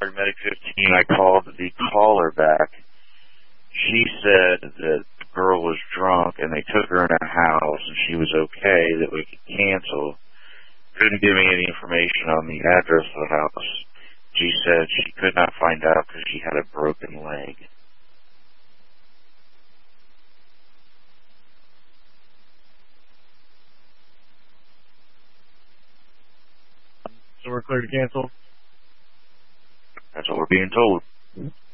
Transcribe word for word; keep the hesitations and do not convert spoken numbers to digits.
Medic fifteen, I called the caller back. She said that the girl was drunk and they took her in her house and she was okay, that we could cancel. Couldn't give me any information on the address of the house. She said she could not find out because she had a broken leg. So we're clear to cancel? That's what we're being told.